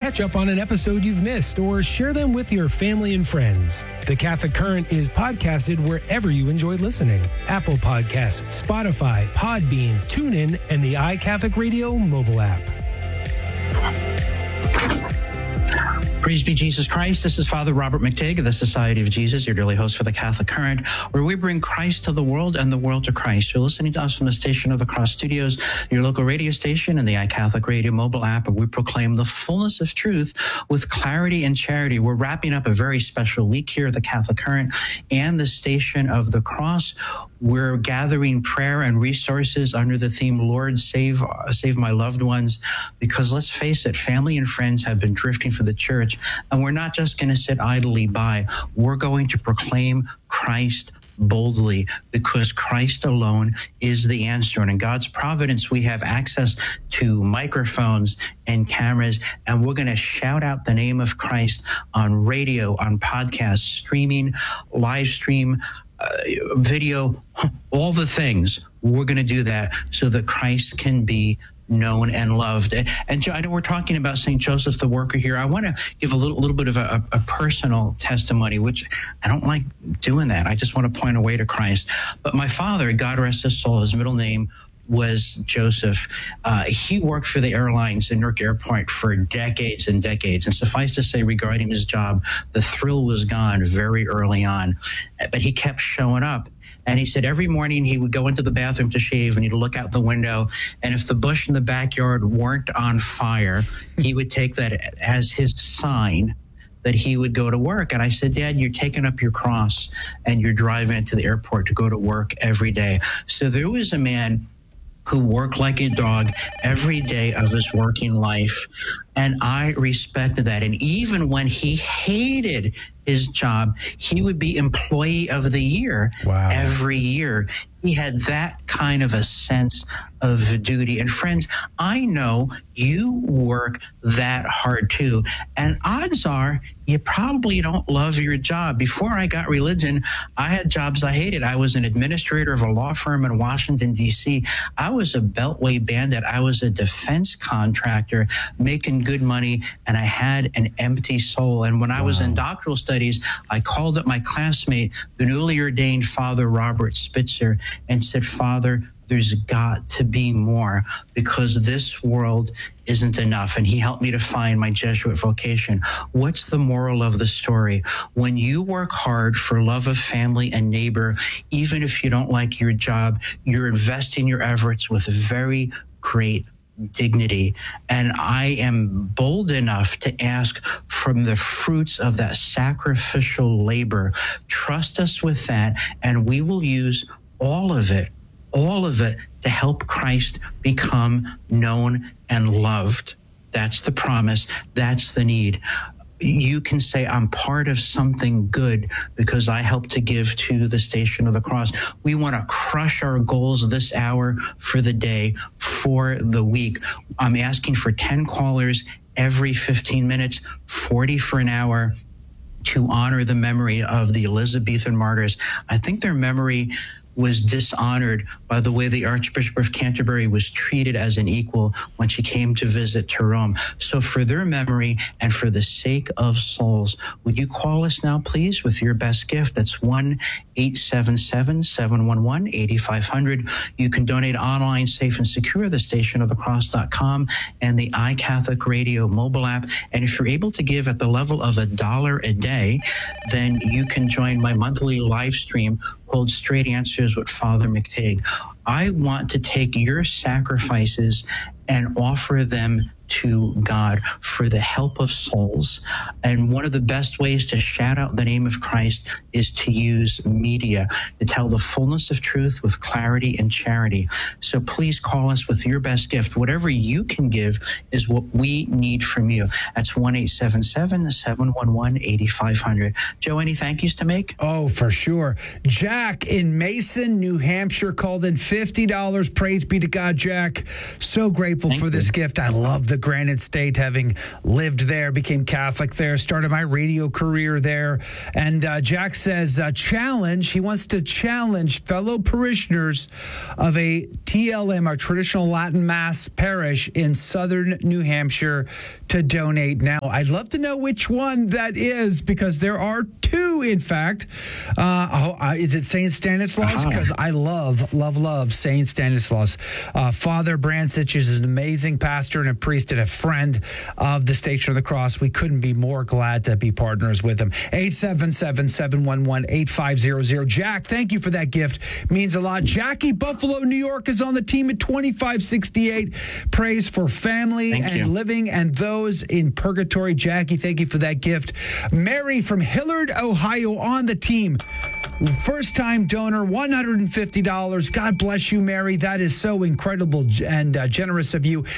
catch up on an episode you've missed or share them with your family and friends. The Catholic Current is podcasted wherever you enjoy listening. Apple Podcasts, Spotify, Podbean, TuneIn, and the iCatholic Radio mobile app. Praise be Jesus Christ. This is Father Robert McTigg of the Society of Jesus, your daily host for the Catholic Current, where we bring Christ to the world and the world to Christ. You're listening to us from the Station of the Cross Studios, your local radio station, and the iCatholic Radio mobile app, where we proclaim the fullness of truth with clarity and charity. We're wrapping up a very special week here at the Catholic Current and the Station of the Cross. We're gathering prayer and resources under the theme, Lord, save my loved ones, because let's face it, family and friends have been drifting for the church, and we're not just going to sit idly by. We're going to proclaim Christ boldly, because Christ alone is the answer. And in God's providence, we have access to microphones and cameras, and we're going to shout out the name of Christ on radio, on podcasts, streaming, live stream, video, all the things. We're going to do that so that Christ can be known and loved. And I know we're talking about St. Joseph the Worker here. I want to give a little bit of a personal testimony, which I don't like doing that. I just want to point a way to Christ. But my father, God rest his soul, his middle name was Joseph. He worked for the airlines in Newark Airport for decades and decades. And suffice to say, regarding his job, the thrill was gone very early on. But he kept showing up. And he said every morning he would go into the bathroom to shave, and he'd look out the window. And if the bush in the backyard weren't on fire, he would take that as his sign that he would go to work. And I said, Dad, you're taking up your cross and you're driving into the airport to go to work every day. So there was a man who worked like a dog every day of his working life. And I respected that. And even when he hated his job, he would be Employee of the Year every year. He had that kind of a sense of duty. And friends, I know you work that hard too. And odds are you probably don't love your job. Before I got religion, I had jobs I hated. I was an administrator of a law firm in Washington, D.C. I was a Beltway bandit. I was a defense contractor making good money, and I had an empty soul. And when I was in doctoral studies, I called up my classmate, the newly ordained Father Robert Spitzer, and said, Father, there's got to be more, because this world isn't enough. And he helped me to find my Jesuit vocation. What's the moral of the story? When you work hard for love of family and neighbor, even if you don't like your job, you're investing your efforts with very great dignity. And I am bold enough to ask from the fruits of that sacrificial labor. Trust us with that, and we will use all of it to help Christ become known and loved. That's the promise. That's the need. You can say, I'm part of something good because I help to give to the Station of the Cross. We want to crush our goals this hour for the day, for the week. I'm asking for 10 callers every 15 minutes, 40 for an hour, to honor the memory of the Elizabethan martyrs. I think their memory was dishonored by the way the Archbishop of Canterbury was treated as an equal when she came to visit to Rome. So for their memory and for the sake of souls, would you call us now, please, with your best gift? That's 1-877-711-8500. You can donate online, safe and secure, the stationofthecross.com and the iCatholic Radio mobile app. And if you're able to give at the level of $1 a day, then you can join my monthly live stream called Straight Answers with Father McTigg. I want to take your sacrifices and offer them to God for the help of souls. And one of the best ways to shout out the name of Christ is to use media to tell the fullness of truth with clarity and charity. So please call us with your best gift. Whatever you can give is what we need from you. That's 1-877-711-8500. Joe, any thank yous to make? Oh, for sure. Jack in Mason, New Hampshire called in $50. Praise be to God, Jack. So grateful for this gift. I love the Granite State, having lived there, became Catholic there, started my radio career there. And Jack says, challenge. He wants to challenge fellow parishioners of a TLM, our traditional Latin Mass parish in southern New Hampshire, to donate. Now, I'd love to know which one that is, because there are two, in fact. Is it St. Stanislaus? Because I love St. Stanislaus. Father Brancich is an amazing pastor and a priest and a friend of the Station of the Cross. We couldn't be more glad to be partners with him. 877-711-8500. Jack, thank you for that gift. Means a lot. Jackie, Buffalo, New York, is on the team at 2568. Prays for family living and those in purgatory. Jackie, thank you for that gift. Mary from Hillard, Ohio, on the team. First-time donor, $150. God bless you, Mary. That is so incredible and generous of you.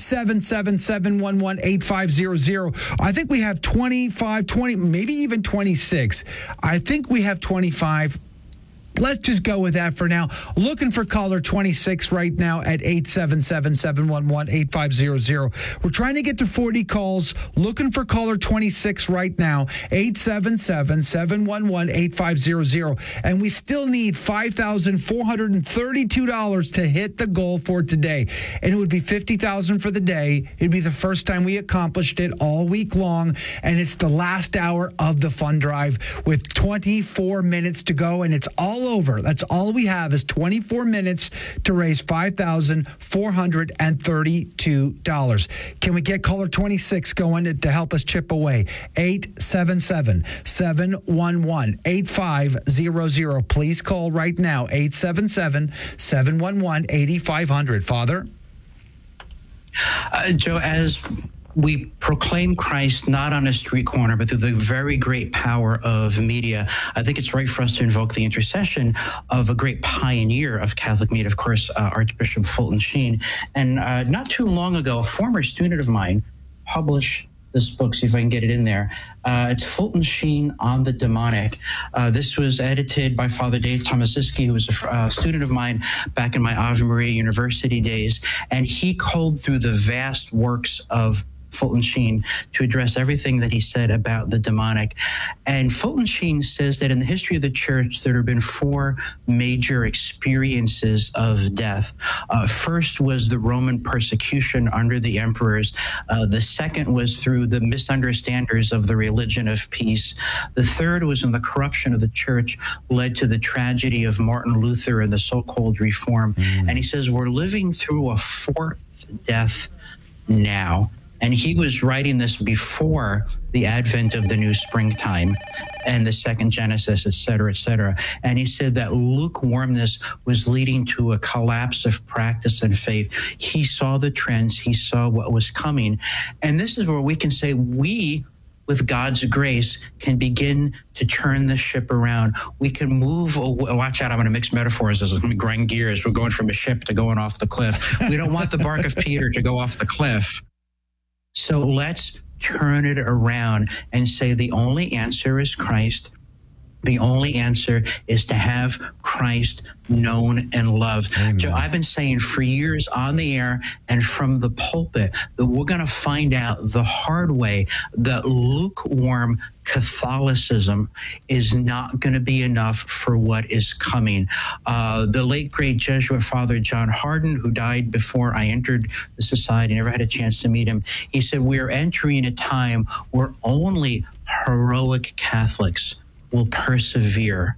877-711-8500. I think we have 25, 20, maybe even 26. I think we have 25. Let's just go with that for now. Looking for caller 26 right now at 877-711-8500. We're trying to get to 40 calls. Looking for caller 26 right now, 877-711-8500. And we still need $5,432 to hit the goal for today. And it would be $50,000 for the day. It'd be the first time we accomplished it all week long. And it's the last hour of the fund drive with 24 minutes to go. And it's all over. That's all we have is 24 minutes to raise $5,432. Can we get caller 26 going to help us chip away? 877-711-8500. Please call right now. 877-711-8500. Father? Joe, as we proclaim Christ not on a street corner, but through the very great power of media, I think it's right for us to invoke the intercession of a great pioneer of Catholic media, of course, Archbishop Fulton Sheen. And not too long ago, a former student of mine published this book, see if I can get it in there. It's Fulton Sheen on the Demonic. This was edited by Father Dave Tomaszewski, who was a student of mine back in my Ave Maria University days. And he culled through the vast works of Fulton Sheen to address everything that he said about the demonic. And Fulton Sheen says that in the history of the church, there have been four major experiences of death. First was the Roman persecution under the emperors. The second was through the misunderstanders of the religion of peace. The third was when the corruption of the church led to the tragedy of Martin Luther and the so-called Reform. And he says, we're living through a fourth death now. And he was writing this before the advent of the new springtime and the second Genesis, et cetera, et cetera. And he said that lukewarmness was leading to a collapse of practice and faith. He saw the trends. He saw what was coming. And this is where we can say we, with God's grace, can begin to turn the ship around. We can move. Watch out, I'm going to mix metaphors. As I'm grind gears. We're going from a ship to going off the cliff. We don't want the bark of Peter to go off the cliff. So let's turn it around and say the only answer is Christ. The only answer is to have Christ known and loved. Amen. Joe, I've been saying for years on the air and from the pulpit that we're going to find out the hard way that lukewarm Catholicism is not going to be enough for what is coming. The late, great Jesuit Father John Hardin, who died before I entered the society, never had a chance to meet him, he said, we're entering a time where only heroic Catholics will persevere.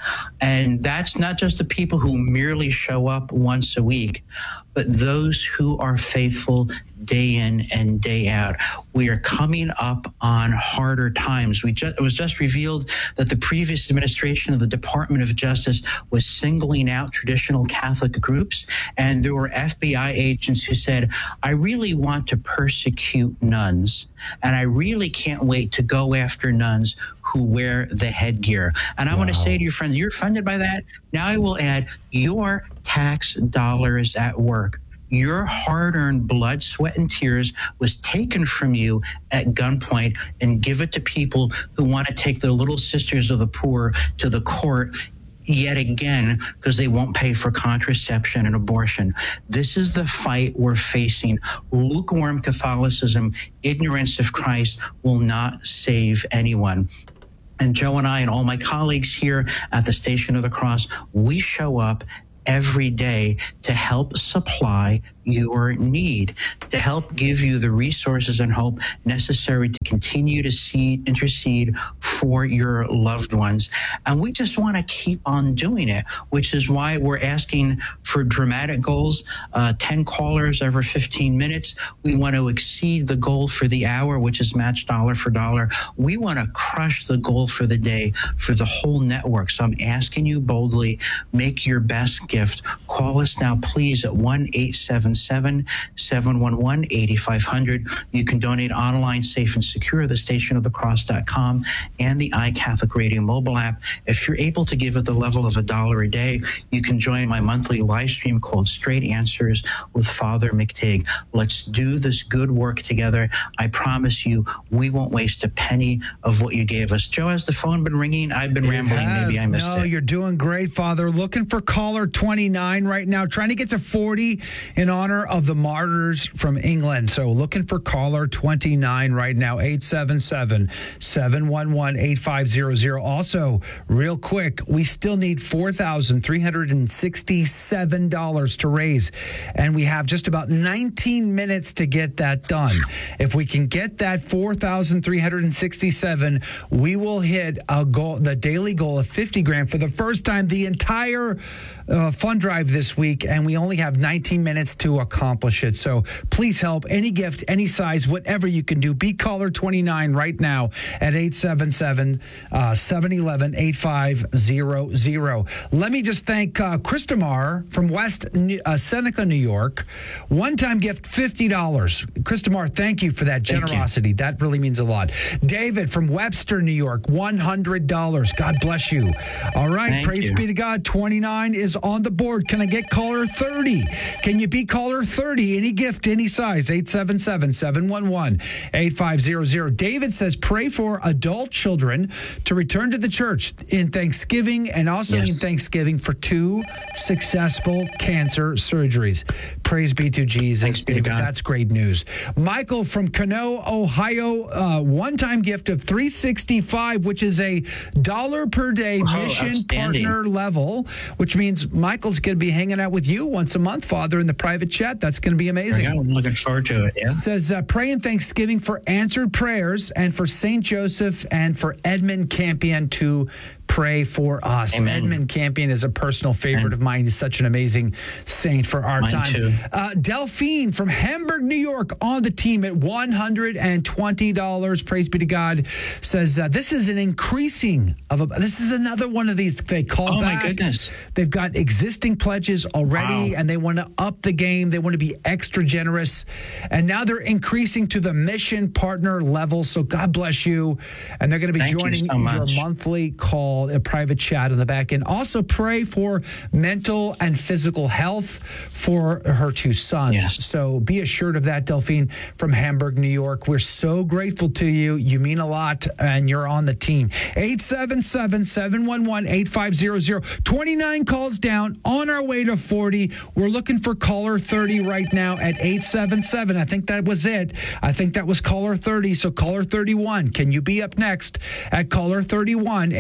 And that's not just the people who merely show up once a week, but those who are faithful day in and day out. We are coming up on harder times. It was just revealed that the previous administration of the Department of Justice was singling out traditional Catholic groups, and there were FBI agents who said, I really want to persecute nuns, and I really can't wait to go after nuns who wear the headgear. And I want to say to your friends, you're funded by that. Now I will add your tax dollars at work. Your hard-earned blood, sweat, and tears was taken from you at gunpoint and give it to people who want to take their little sisters of the poor to the court. yet again because they won't pay for contraception and abortion. This is the fight we're facing. Lukewarm Catholicism, ignorance of Christ will not save anyone. And Joe and I and all my colleagues here at the Station of the Cross, we show up every day to help supply your need, to help give you the resources and hope necessary to continue to intercede for your loved ones. And we just want to keep on doing it, which is why we're asking for dramatic goals, 10 callers every 15 minutes. We want to exceed the goal for the hour, which is matched dollar for dollar. We want to crush the goal for the day for the whole network. So I'm asking you boldly, make your best gift. Call us now, please, at 1-877-711-8500. You can donate online, safe and secure, at thestationofthecross.com and the iCatholic Radio mobile app. If you're able to give at the level of $1 a day, you can join my monthly live stream called Straight Answers with Father McTighe. Let's do this good work together. I promise you, we won't waste a penny of what you gave us. Joe, has the phone been ringing? I've been rambling. Maybe I missed it. No, you're doing great, Father. Looking for caller 29 right now, trying to get to 40 in honor of the martyrs from England. So looking for caller 29 right now, 877-711-8500. Also, real quick, we still need $4,367 to raise, and we have just about 19 minutes to get that done. If we can get that 4,367, we will hit a goal, the daily goal of 50 grand for the first time the entire fund drive this week, and we only have 19 minutes to accomplish it. So please help. Any gift, any size, whatever you can do. Be caller 29 right now at 877-711-8500. Let me just thank Christomar from West Seneca, New York. One-time gift, $50. Christomar, thank you for that generosity. That really means a lot. David from Webster, New York, $100. God bless you. All right. Praise be to God. 29 is on the board. Can I get caller 30? Can you be caller 30? Any gift, any size, 877-711-8500. David says, pray for adult children to return to the church in Thanksgiving and also in Thanksgiving for 2 successful cancer surgeries. Praise be to Jesus. Thanks be to God. That's great news. Michael from Cano, Ohio, one-time gift of $365, which is a $1 per day mission partner level, which means Michael's going to be hanging out with you once a month, Father, in the private chat. That's going to be amazing. I'm looking forward to it. Yeah. Says, pray in Thanksgiving for answered prayers and for St. Joseph and for Edmund Campion to pray for us. Amen. Edmund Campion is a personal favorite of mine. He's such an amazing saint for our time. Too. Delphine from Hamburg, New York, on the team at $120. Praise be to God. Says this is an increasing of this is another one of these they call back. My goodness. They've got existing pledges already, and they want to up the game. They want to be extra generous, and now they're increasing to the mission partner level. So God bless you, and they're going to be joining your monthly call, a private chat in the back end. Also pray for mental and physical health for her 2 sons. Yes. So be assured of that, Delphine from Hamburg, New York. We're so grateful to you. You mean a lot, and you're on the team. 877-711-8500. 29 calls down, on our way to 40. We're looking for caller 30 right now at 877. I think that was it. I think that was caller 30. So caller 31, can you be up next at caller 31,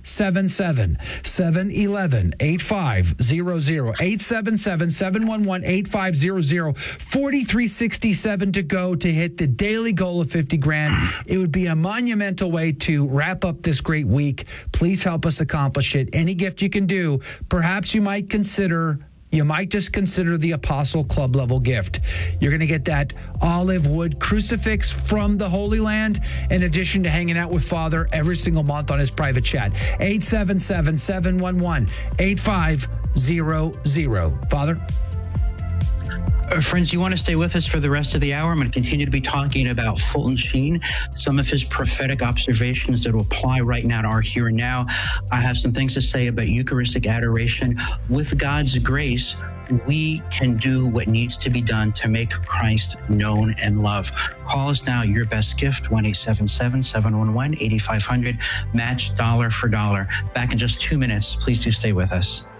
877-711-8500. 877-711-8500. 4367 to go to hit the daily goal of 50 grand. It would be a monumental way to wrap up this great week. Please help us accomplish it. Any gift you can do, perhaps you might just consider the Apostle Club level gift. You're going to get that olive wood crucifix from the Holy Land, in addition to hanging out with Father every single month on his private chat. 877-711-8500. Father? Friends, you want to stay with us for the rest of the hour? I'm going to continue to be talking about Fulton Sheen, some of his prophetic observations that will apply right now to our here and now. I have some things to say about Eucharistic adoration. With God's grace, we can do what needs to be done to make Christ known and loved. Call us now. Your best gift, 1-877-711-8500. Match dollar for dollar. Back in just 2 minutes. Please do stay with us.